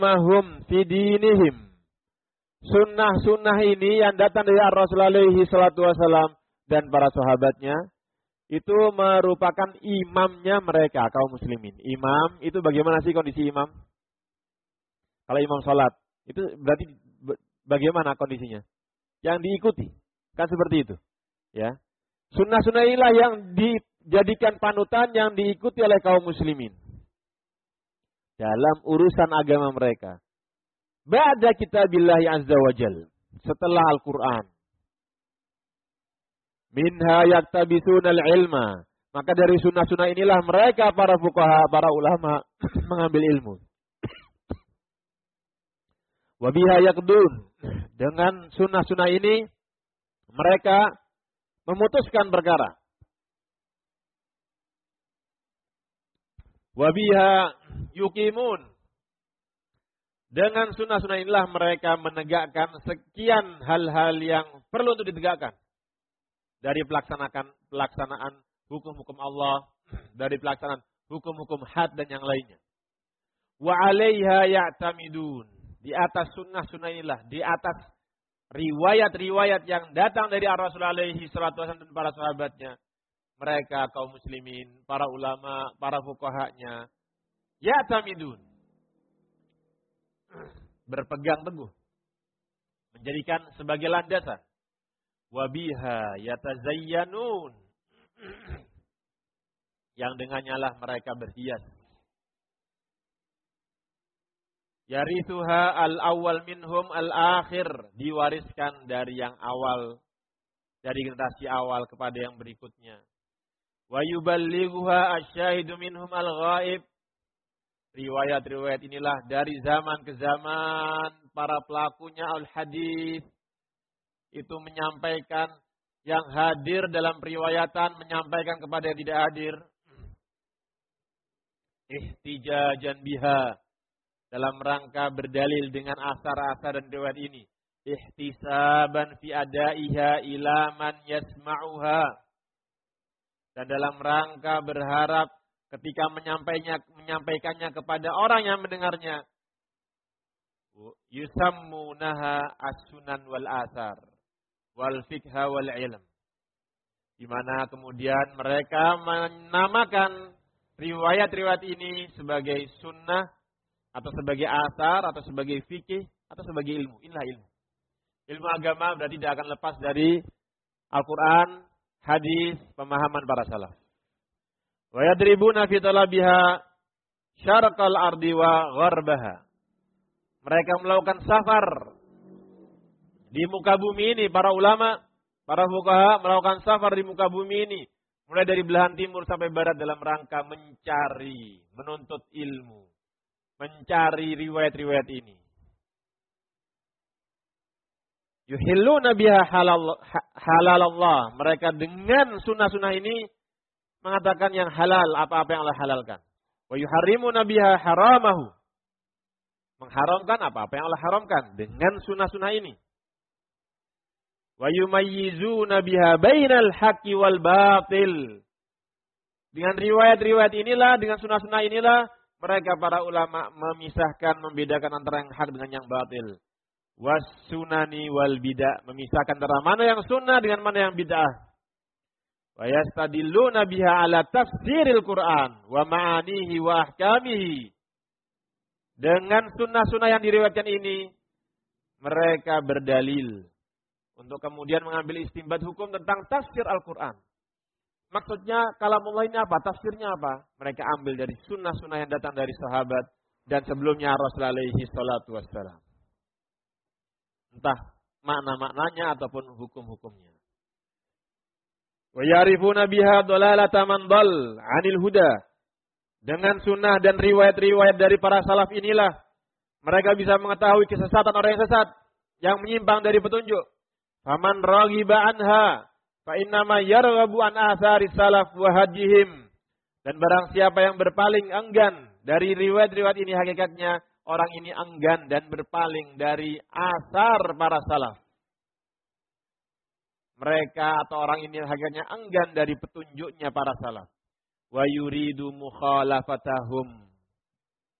mahum fi dinihim. Sunnah-sunnah ini yang datang dari Rasulullah alaihi salatu wasalam dan para sahabatnya itu merupakan imamnya mereka kaum muslimin. Imam itu bagaimana sih kondisi imam? Kalau imam salat itu berarti bagaimana kondisinya? Yang diikuti. Kan seperti itu. Ya. Sunnah-sunnah inilah yang dijadikan panutan yang diikuti oleh kaum muslimin dalam urusan agama mereka. Ba'da kitabillahi azza wa jal. Setelah Al-Quran. Minha yaktabisunal ilma. Maka dari sunnah-sunnah inilah mereka para fuqaha, para ulama mengambil ilmu. Wabiha yakdun. Dengan sunnah-sunnah ini mereka memutuskan perkara. Wabiha yukimun. Dengan sunnah-sunnah inilah mereka menegakkan sekian hal-hal yang perlu untuk ditegakkan. Dari pelaksanaan hukum-hukum Allah. Dari pelaksanaan hukum-hukum had dan yang lainnya. Wa alaiha ya'tamidun. Di atas sunnah-sunnah inilah. Di atas riwayat-riwayat yang datang dari Rasulullah alaihi salatu wasallam dan para sahabatnya. Mereka kaum muslimin, para ulama, para fuqahanya. Ya'tamidun. Berpegang teguh. Menjadikan sebagai landasan. Wabiha yatazayyanun. Yang dengannya lah mereka berhias. Yarithuha al-awwal minhum al-akhir. Diwariskan dari yang awal. Dari generasi awal kepada yang berikutnya. Wa yuballighuha asyahidu minhum al-ghaib. Riwayat-riwayat inilah dari zaman ke zaman para pelakunya al-hadis itu menyampaikan yang hadir dalam periwayatan menyampaikan kepada yang tidak hadir. Ihtijajan biha dalam rangka berdalil dengan asar-asar dan riwayat ini. Ihtisaban fi adaiha ila man yasma'uha. Dan dalam rangka berharap ketika menyampaikannya kepada orang yang mendengarnya. Yusammunaha as-sunan wal athar. Wal fikha wal ilm. Di mana kemudian mereka menamakan riwayat-riwayat ini sebagai sunnah. Atau sebagai asar. Atau sebagai fikih. Atau sebagai ilmu. Inilah ilmu. Ilmu agama berarti tidak akan lepas dari Al-Quran, hadis, pemahaman para salaf. Wa yadribuna fi talabiha syarqal ardi wa gharbaha. Mereka melakukan safar di muka bumi ini, para ulama, para fuqaha melakukan safar di muka bumi ini, mulai dari belahan timur sampai barat dalam rangka mencari, menuntut ilmu, mencari riwayat-riwayat ini. Yuhilluna biha halal Allah. Mereka dengan sunnah-sunnah ini mengatakan yang halal, apa-apa yang Allah halalkan. Wa yuharrimuna biha haramahu. Mengharamkan apa-apa yang Allah haramkan dengan sunnah-sunnah ini. Wa yumayyizuna biha bainal haqqi wal batil. Dengan riwayat-riwayat inilah, dengan sunnah-sunnah inilah, mereka para ulama memisahkan, membedakan antara yang hak dengan yang batil. Was sunani wal bid'ah. Memisahkan antara mana yang sunnah dengan mana yang bid'ah. Wa yastadilluna biha ala tafsiril Qur'an wa ma'anihi wa ahkamihi. Dengan sunnah-sunnah yang diriwayatkan ini, mereka berdalil untuk kemudian mengambil istinbat hukum tentang tafsir Al-Quran. Maksudnya kalamullah ini apa? Tafsirnya apa? Mereka ambil dari sunnah-sunnah yang datang dari sahabat dan sebelumnya Rasulullah alaihi salatu wassalam. Entah makna-maknanya ataupun hukum-hukumnya. Wa yarifuna biha dhalalata man dhal 'anil huda. Dengan sunnah dan riwayat-riwayat dari para salaf inilah mereka bisa mengetahui kesesatan orang yang sesat, yang menyimpang dari petunjuk. Faman raghiba anha fa innama yarghabu an athari salaf wa hadihim. Dan barang siapa yang berpaling enggan dari riwayat-riwayat ini, hakikatnya orang ini enggan dan berpaling dari asar para salaf. Mereka atau orang ini hakikatnya enggan dari petunjuknya para salaf. Wa yuridu mukhalafatahum.